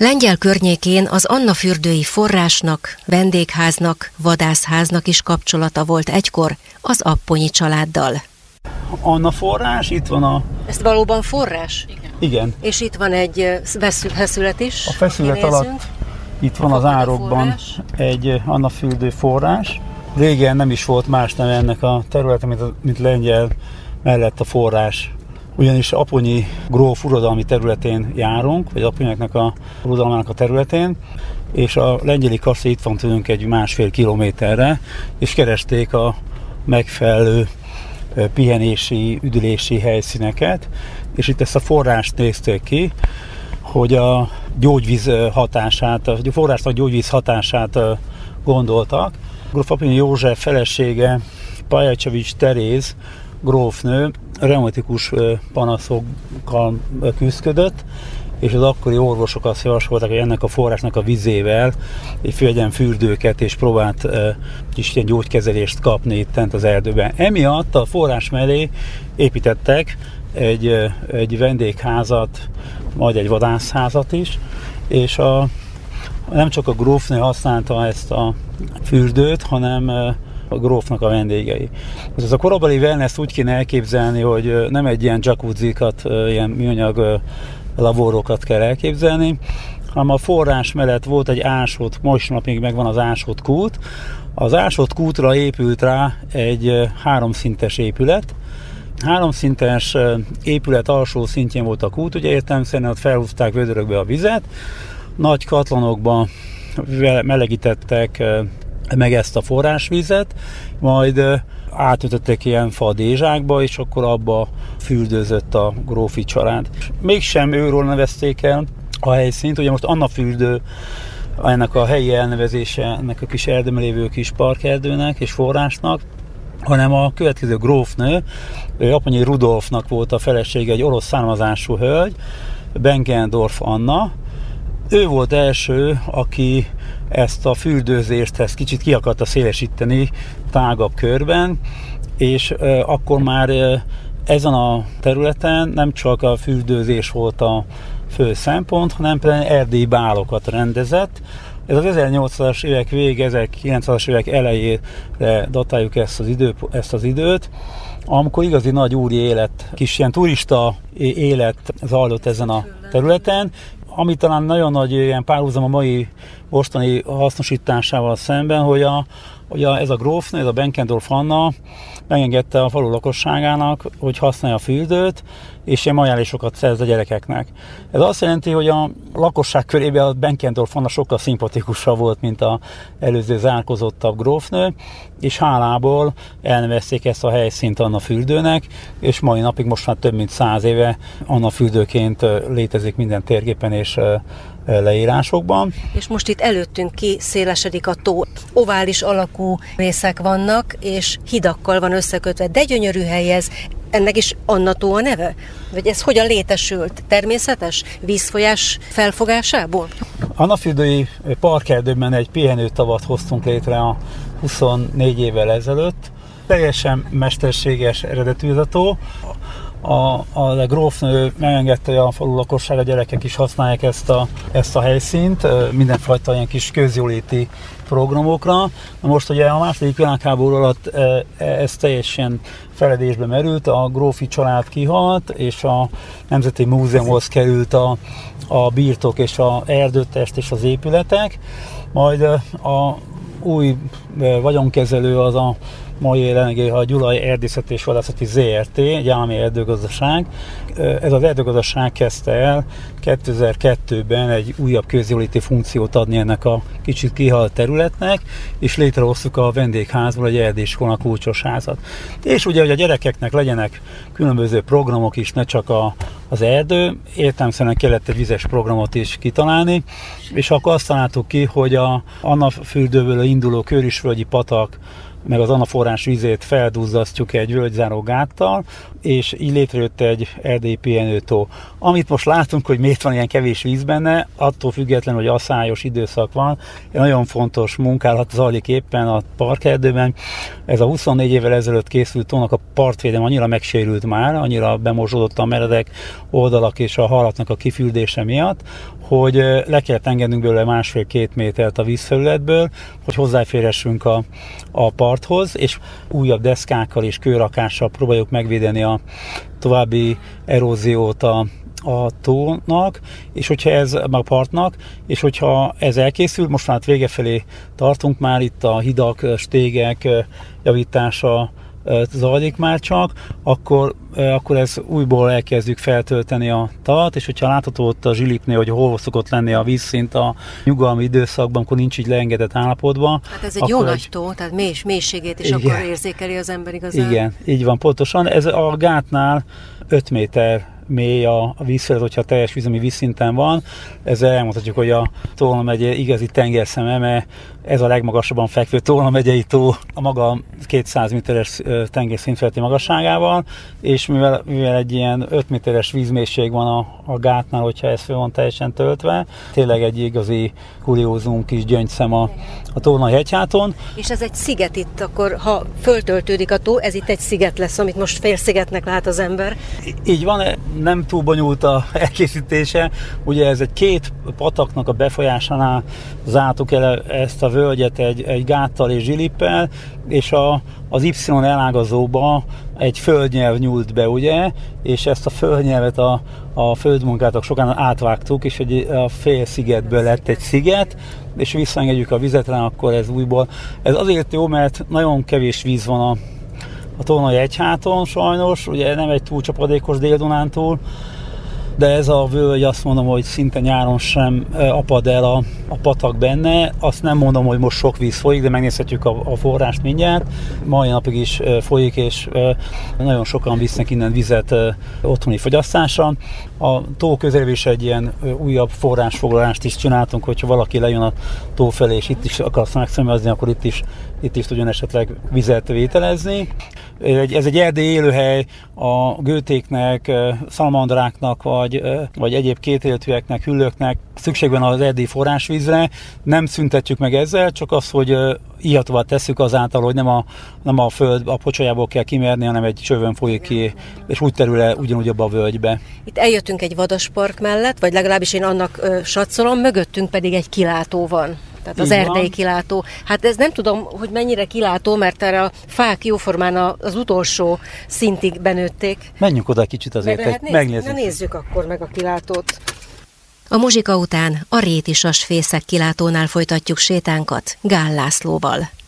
Lengyel környékén az Annafürdői forrásnak, vendégháznak, vadászháznak is kapcsolata volt egykor az Apponyi családdal. Anna forrás, itt van a... Ez valóban forrás? Igen. És itt van egy feszület is. A feszület alatt itt van az árokban egy Annafürdő forrás. Régen nem is volt más neve ennek a területen, mint Lengyel mellett a forrás. Ugyanis Apponyi gróf uradalmi területén járunk, vagy Apponyiaknak a uradalmának a területén, és a lengyeli kassa itt van tőlünk egy 1,5 kilométerre, és keresték a megfelelő pihenési, üdülési helyszíneket, és itt ezt a forrást nézték ki, hogy a gyógyvíz hatását, a forrásnak gyógyvíz hatását gondoltak. Gróf Apponyi József felesége, Pajacsevics Teréz grófnő reumatikus panaszokkal küzdködött, és az akkori orvosok azt javasolták, hogy ennek a forrásnak a vizével főlegyen fürdőket, és próbált kis ilyen gyógykezelést kapni ittent az erdőben. Emiatt a forrás mellé építettek egy vendégházat, majd egy vadászházat is, és nem csak a grófnő használta ezt a fürdőt, hanem a grófnak a vendégei. Ez a korabeli wellness úgy kéne elképzelni, hogy nem egy ilyen jacuzzikat, ilyen műanyag lavorokat kell elképzelni, hanem a forrás mellett volt egy ásott, most napig megvan az ásott kút. Az ásott kútra épült rá egy 3 szintes épület. 3 szintes épület alsó szintjén volt a kút, ugye értelemszerűen ott felhúzták vödörökbe a vizet, nagy katlanokba melegítettek meg ezt a forrásvizet, majd átütöttek ilyen fadézsákba, és akkor abba fürdőzött a grófi család. Mégsem őről nevezték el a helyszínt, ugye most Annafürdő ennek a helyi elnevezése, ennek a kis erdőben lévő kis parkerdőnek és forrásnak, hanem a következő grófnő, Apponyi Rudolfnak volt a felesége, egy orosz származású hölgy, Benkendorf Anna. Ő volt első, aki ezt a fürdőzést ezt kicsit ki akarta szélesíteni tágabb körben, és akkor már ezen a területen nem csak a fürdőzés volt a fő szempont, hanem például erdélyi bálokat rendezett. Ez az 1800-as évek vége, 1900-as évek elejére datáljuk ezt az időt, amikor igazi nagy úri élet, kis ilyen turista élet zajlott ezen a területen, ami talán nagyon nagy ilyen párhuzam a mai mostani hasznosításával szemben, hogy ez a grófnő, ez a Benkendorf Anna megengedte a falu lakosságának, hogy használja a fürdőt, és ilyen ajánlásokat szerez a gyerekeknek. Ez azt jelenti, hogy a lakosság körében a Benkendorf Anna sokkal szimpatikusabb volt, mint az előző zárkozottabb grófnő, és hálából elnevezték ezt a helyszínt Annafürdőnek, és mai napig most már több mint 100 éve Annafürdőként létezik minden térképen és leírásokban. És most itt előttünk kiszélesedik a tó. Ovális alakú részek vannak, és hidakkal van összekötve, de gyönyörű hely ez. Ennek is Anna tó a neve? Vagy ez hogyan létesült? Természetes vízfolyás felfogásából? Annafürdői parkerdőben egy pihenőtavat hoztunk létre a 24 évvel ezelőtt. Teljesen mesterséges eredetű ez a tó. A grófnő megengedte, hogy a falu lakosság, a gyerekek is használják ezt a helyszínt mindenfajta ilyen kis közjóléti programokra. Na most ugye a második világháború alatt ez teljesen feledésbe merült, a grófi család kihalt, és a Nemzeti Múzeumhoz került a birtok és a erdőtest és az épületek, majd a új vagyonkezelő az a mai jelenlegi a Gyulai Erdészeti és Vadászati ZRT, egy állami erdőgazdaság. Ez az erdőgazdaság kezdte el 2002-ben egy újabb közjóléti funkciót adni ennek a kicsit kihalt területnek, és létrehoztuk a vendégházból egy erdésiskola kulcsos házat. És ugye, hogy a gyerekeknek legyenek különböző programok is, ne csak az erdő, értelemszerűen kellett egy vizes programot is kitalálni, és akkor azt találtuk ki, hogy a Annafürdőből induló Kőrisvölgyi patak meg az anaforrás vizét felduzzasztjuk egy völgyzáró gáttal, és így létrejött egy erdélyi pihenőtó. Amit most látunk, hogy miért van ilyen kevés víz benne, attól függetlenül, hogy aszályos időszak van, egy nagyon fontos munkálat zajlik éppen a parkerdőben. Ez a 24 évvel ezelőtt készült tónak a partvédelem annyira megsérült már, annyira bemosódott a meredek oldalak és a halaknak a kifürdése miatt, hogy le kellett engednünk belőle 1,5-2 métert a vízfelületből, hogy hozzáférhessünk a parthoz, és újabb deszkákkal és kőrakással próbáljuk megvédeni a további eróziót a tónak, és hogyha ez a partnak, és hogyha ez elkészül, most már vége felé tartunk már, itt a hidak, stégek javítása zajlik már csak, akkor ez újból elkezdjük feltölteni a tavat, és hogyha látható ott a Zsilipnél, hogy hol szokott lenni a vízszint a nyugalmi időszakban, akkor nincs így leengedett állapotban. Hát ez egy jó nagy tó, tehát mélységét is igen. Akkor érzékeli az ember igazán. Igen, így van, pontosan. Ez a gátnál 5 méter mély a vízfelület, hogyha teljes vízumi vízszinten van. Ezzel elmondhatjuk, hogy a Tolna megye igazi tengerszememe, ez a legmagasabban fekvő Tolna megyei tó a maga 200 méteres tengerszintfeletti magasságával, és mivel egy ilyen 5 méteres vízmélység van a gátnál, hogyha ez föl van teljesen töltve, tényleg egy igazi kuriózum kis gyöngyszem a Tolnai hegyháton. És ez egy sziget itt, akkor ha föltöltődik a tó, ez itt egy sziget lesz, amit most félszigetnek lát az ember. Így van, nem túl bonyolult a elkészítése. Ugye ez egy 2 pataknak a befolyásánál zártuk el ezt a völgyet egy gáttal és zsilippel, és az Y elágazóba egy földnyelv nyúlt be, ugye, és ezt a földnyelvet a földmunkátok sokan átvágtuk, és a fél szigetből lett egy sziget, és visszaengedjük a vizet rá, akkor ez újból. Ez azért jó, mert nagyon kevés víz van a Tolnai hegyháton sajnos, ugye nem egy túl csapadékos Dél-Dunántúl, de ez a völgy azt mondom, hogy szinte nyáron sem apad el a patak benne. Azt nem mondom, hogy most sok víz folyik, de megnézhetjük a forrást mindjárt. Mai napig is folyik, és nagyon sokan visznek innen vizet otthoni fogyasztásra. A tó közelében is egy ilyen újabb forrásfoglalást is csináltunk, hogyha valaki lejön a tó felé, és itt is akarsz megszemezni, akkor itt is tudjon esetleg vizet vételezni. Ez egy erdélyi élőhely a gőtéknek, szalamandráknak, vagy egyéb kétéltűeknek, hüllőknek szükség van az erdélyi forrásvízre. Nem szüntetjük meg ezzel, csak az, hogy ihatóvá tesszük azáltal, hogy nem a föld a pocsolyából kell kimerni, hanem egy csövön folyik ki, és úgy terül el ugyanúgy abba a völgybe. Itt eljöttünk egy vadaspark mellett, vagy legalábbis én annak satszolom, mögöttünk pedig egy kilátó van. Tehát az erdei kilátó. Hát ez nem tudom, hogy mennyire kilátó, mert erre a fák jóformán az utolsó szintig benőtték. Menjünk oda kicsit azért, megnézzük. Nézzük akkor meg a kilátót. A muzsika után a Rétisas fészek kilátónál folytatjuk sétánkat Gál Lászlóval.